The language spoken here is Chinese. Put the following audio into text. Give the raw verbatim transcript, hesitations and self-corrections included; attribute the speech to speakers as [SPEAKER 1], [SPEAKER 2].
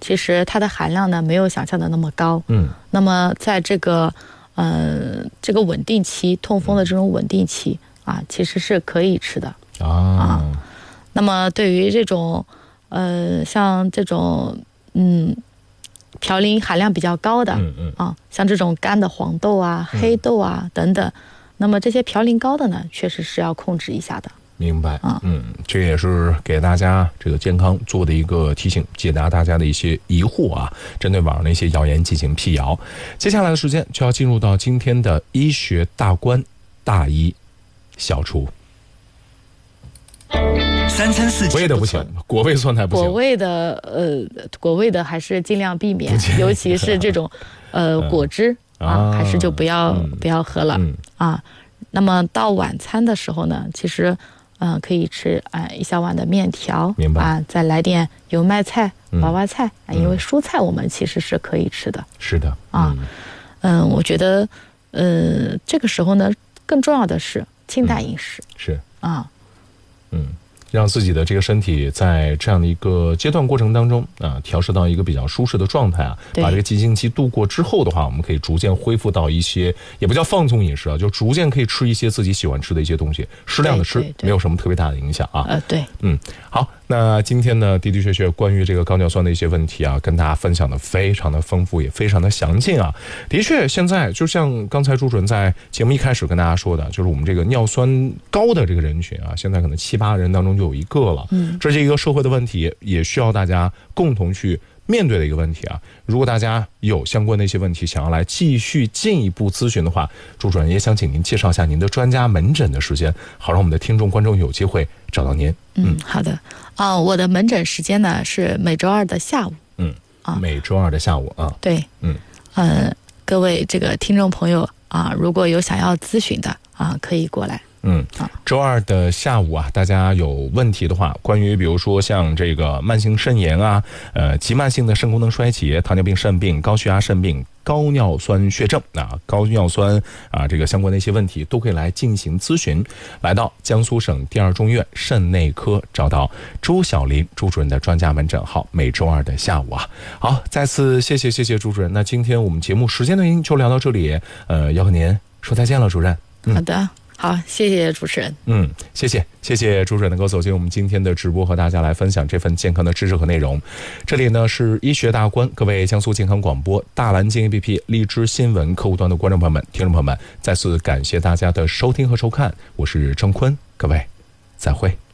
[SPEAKER 1] 其实它的含量呢没有想象的那么高。
[SPEAKER 2] 嗯，
[SPEAKER 1] 那么在这个呃这个稳定期，痛风的这种稳定期啊，其实是可以吃的
[SPEAKER 2] 啊。
[SPEAKER 1] 啊那么对于这种呃像这种嗯嘌呤含量比较高的，
[SPEAKER 2] 嗯嗯
[SPEAKER 1] 啊，像这种干的黄豆啊、黑豆啊、嗯、等等，那么这些嘌呤高的呢，确实是要控制一下的。
[SPEAKER 2] 明白啊，嗯，这也是给大家这个健康做的一个提醒，解答大家的一些疑惑啊，针对网上的一些谣言进行辟谣。接下来的时间就要进入到今天的医学大观大医小厨。
[SPEAKER 3] 三餐四季
[SPEAKER 2] 果味的不行，果味酸菜不行。
[SPEAKER 1] 果味的呃，果味的还是尽量避免，尤其是这种呃果汁、嗯、啊，还是就不要、嗯、不要喝了、嗯、啊。那么到晚餐的时候呢，其实嗯、呃、可以吃啊、呃、一小碗的面条，
[SPEAKER 2] 明白
[SPEAKER 1] 啊，再来点油麦菜、娃娃菜、
[SPEAKER 2] 嗯、
[SPEAKER 1] 因为蔬菜我们其实是可以吃的。
[SPEAKER 2] 是的
[SPEAKER 1] 啊，嗯、呃，我觉得呃这个时候呢，更重要的是清淡饮食、
[SPEAKER 2] 嗯、是
[SPEAKER 1] 啊，
[SPEAKER 2] 嗯。让自己的这个身体在这样的一个阶段过程当中啊，调试到一个比较舒适的状态啊，把这个急性期度过之后的话，我们可以逐渐恢复到一些，也不叫放纵饮食啊，就逐渐可以吃一些自己喜欢吃的一些东西，适量的吃，
[SPEAKER 1] 对对对，
[SPEAKER 2] 没有什么特别大的影响啊。
[SPEAKER 1] 呃，对，
[SPEAKER 2] 嗯，好，那今天呢，的的确确关于这个高尿酸的一些问题啊，跟大家分享的非常的丰富，也非常的详尽啊。的确，现在就像刚才朱主任在节目一开始跟大家说的，就是我们这个尿酸高的这个人群啊，现在可能七八人当中就有一个了。
[SPEAKER 1] 嗯，
[SPEAKER 2] 这是一个社会的问题，也需要大家共同去面对的一个问题啊。如果大家有相关的一些问题想要来继续进一步咨询的话，朱主任也想请您介绍一下您的专家门诊的时间，好让我们的听众观众有机会找到您。
[SPEAKER 1] 嗯，嗯好的啊、呃，我的门诊时间呢是每周二的下午。
[SPEAKER 2] 嗯啊，每周二的下午啊。
[SPEAKER 1] 对，
[SPEAKER 2] 嗯
[SPEAKER 1] 呃，各位这个听众朋友啊，如果有想要咨询的啊，可以过来。
[SPEAKER 2] 嗯，周二的下午啊，大家有问题的话，关于比如说像这个慢性肾炎啊，呃，急慢性的肾功能衰竭、糖尿病肾病、高血压肾病、高尿酸血症啊，高尿酸啊，这个相关的一些问题都可以来进行咨询。来到江苏省第二中医院肾内科，找到朱晓林朱主任的专家门诊号，每周二的下午啊。好，再次谢谢谢谢朱主任。那今天我们节目时间的原因就聊到这里，呃，要和您说再见了，主任。
[SPEAKER 1] 嗯、好的。好，谢谢主持人。
[SPEAKER 2] 嗯，谢谢，谢谢朱主任能够走进我们今天的直播，和大家来分享这份健康的知识和内容。这里呢是医学大观，各位江苏健康广播、大蓝鲸 A P P、荔枝新闻客户端的观众朋友们、听众朋友们，再次感谢大家的收听和收看，我是郑坤，各位再会。